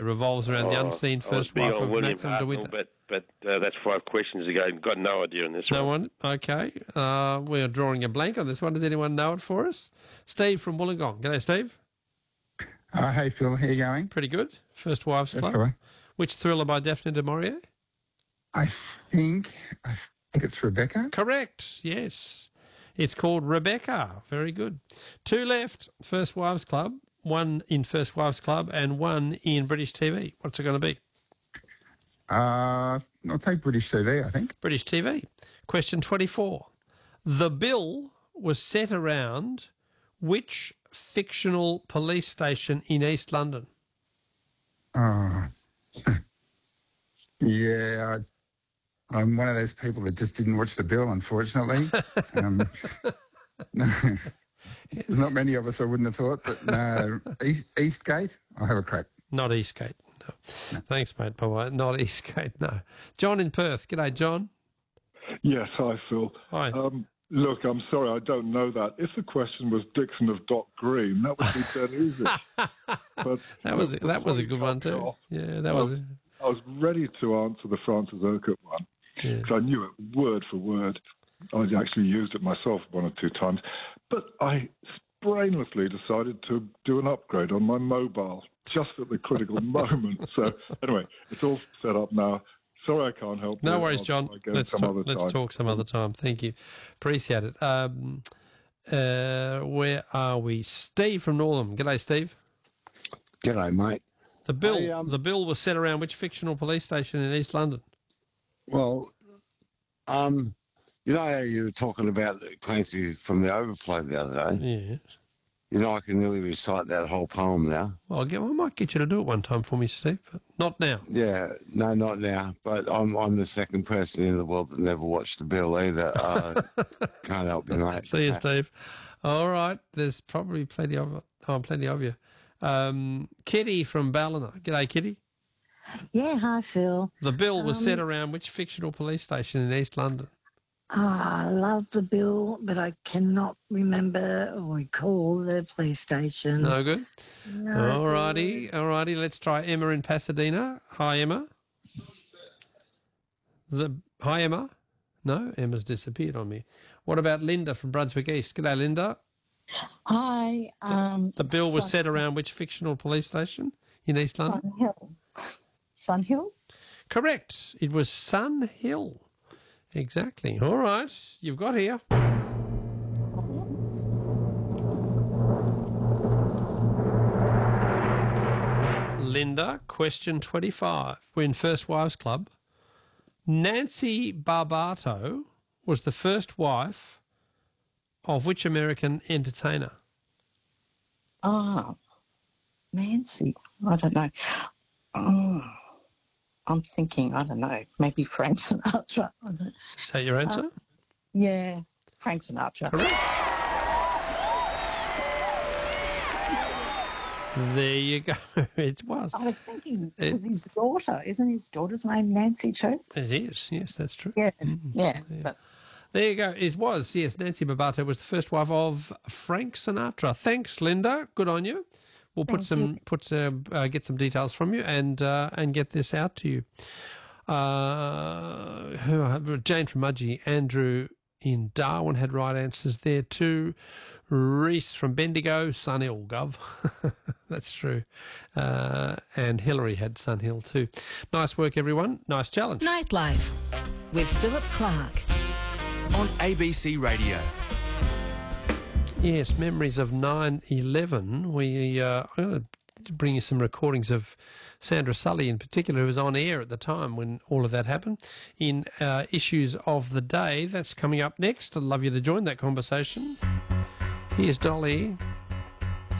revolves around the unseen first wife of Maxim de Winter. But that's 5 questions ago. Got no idea on this one. No one? Okay. We're drawing a blank on this one. Does anyone know it for us? Steve from Wollongong. G'day, Steve. Hey, Phil. How you going? Pretty good. First Wives Club. That's all right. Which thriller by Daphne du Maurier? I think it's Rebecca. Correct. Yes. It's called Rebecca. Very good. 2 left. First Wives Club. 1 in First Wives Club and 1 in British TV. What's it going to be? I'll take British TV, I think. British TV. Question 24. The bill was set around which fictional police station in East London? Yeah, I'm one of those people that just didn't watch the bill, unfortunately. No, there's not many of us, I wouldn't have thought, but no. Eastgate, I'll have a crack. Not Eastgate, no. Thanks, mate. Bye-bye. Not Eastgate, no. John in Perth. G'day, John. Yes, hi, Phil. Hi. Look, I'm sorry, I don't know that. If the question was Dixon of Dock Green, that would be dead easy. But that was a good one too. Yeah, that was. I was ready to answer the Francis Urquhart one because I knew it word for word. I actually used it myself 1 or 2 times, but I brainlessly decided to do an upgrade on my mobile just at the critical moment. So anyway, it's all set up now. Sorry, I can't help. No worries, John. Let's talk some other time. Thank you. Appreciate it. Where are we? Steve from Northam. G'day, Steve. G'day, mate. The bill was set around which fictional police station in East London? Well, you know how you were talking about Clancy from the Overflow the other day? Yes. You know, I can nearly recite that whole poem now. Well, I might get you to do it one time for me, Steve, but not now. Yeah, no, not now. But I'm the second person in the world that never watched the bill either. Can't help you, mate. See you, Steve. All right, there's probably plenty of you. Kitty from Ballina. G'day, Kitty. Yeah, hi, Phil. The bill was set around which fictional police station in East London? I love the bill, but I cannot remember or recall the police station. No good? No. All righty. Let's try Emma in Pasadena. Hi, Emma. Hi, Emma. No, Emma's disappeared on me. What about Linda from Brunswick East? G'day, Linda. Hi. The bill was set around which fictional police station in East London? Sun Hill? Correct. It was Sun Hill. Exactly. All right. You've got here. Linda, question 25. We're in First Wives Club. Nancy Barbato was the first wife of which American entertainer? Nancy. I don't know. I'm thinking, I don't know, maybe Frank Sinatra. Is that your answer? Yeah, Frank Sinatra. Correct. There you go. It was. I was thinking, because his daughter, isn't his daughter's name Nancy too? It is, yes, that's true. Yeah, yeah. There you go. It was, yes. Nancy Barbato was the first wife of Frank Sinatra. Thanks, Linda. Good on you. We'll get some details from you and get this out to you. Jane from Mudgee, Andrew in Darwin had right answers there too. Reese from Bendigo, Sun Hill, Gov. That's true. And Hillary had Sun Hill too. Nice work, everyone. Nice challenge. Nightlife with Philip Clark on ABC Radio. Yes, memories of 9/11. I'm going to bring you some recordings of Sandra Sully in particular, who was on air at the time when all of that happened, in Issues of the Day. That's coming up next. I'd love you to join that conversation. Here's Dolly.